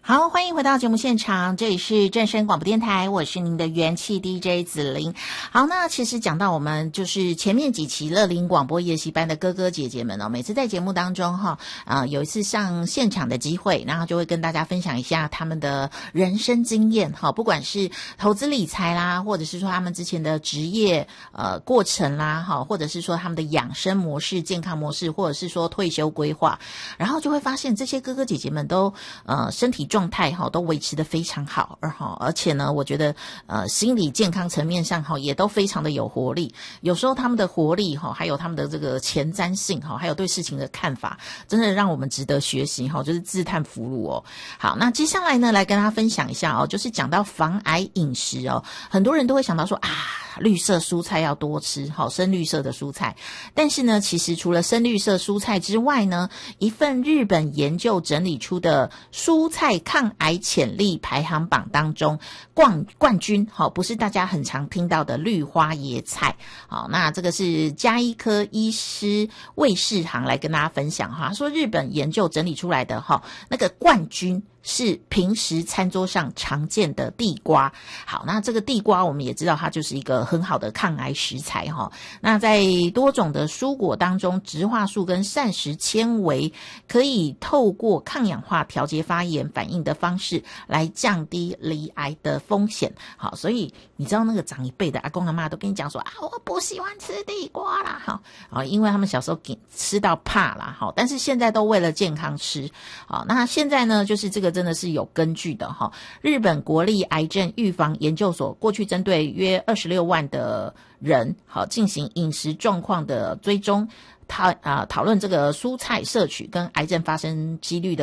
好，欢迎回到节目现场，这里是正声广播电台，我是您的元气 DJ 子玲。好，那其实讲到我们就是前面几期乐龄广播夜习班的哥哥姐姐们哦，每次在节目当中有一次上现场的机会，然后就会跟大家分享一下他们的人生经验不管是投资理财啦，或者是说他们之前的职业过程啦或者是说他们的养生模式、健康模式，或者是说退休规划，然后就会发现这些哥哥姐姐们都身体状态都维持得非常好，而且呢我觉得心理健康层面上也都非常的有活力。有时候他们的活力还有他们的这个前瞻性还有对事情的看法，真的让我们值得学习就是自叹弗如哦。好，那接下来呢来跟大家分享一下就是讲到防癌饮食很多人都会想到说绿色蔬菜要多吃深绿色的蔬菜，但是呢其实除了深绿色蔬菜之外呢，一份日本研究整理出的蔬菜抗癌潜力排行榜当中冠军不是大家很常听到的绿花椰菜。好，那这个是家医科医师魏世航来跟大家分享他说日本研究整理出来的那个冠军是平时餐桌上常见的地瓜。好，那这个地瓜我们也知道它就是一个很好的抗癌食材那在多种的蔬果当中，植化素跟膳食纤维可以透过抗氧化调节发炎反应的方式来降低罹癌的风险。好，所以你知道那个长一辈的阿公阿嬷都跟你讲说我不喜欢吃地瓜啦因为他们小时候吃到怕啦但是现在都为了健康吃。好，那现在呢就是这个真的是有根据的日本国立癌症预防研究所过去针对约26万的人进行饮食状况的追踪，讨论这个蔬菜摄取跟癌症发生几率的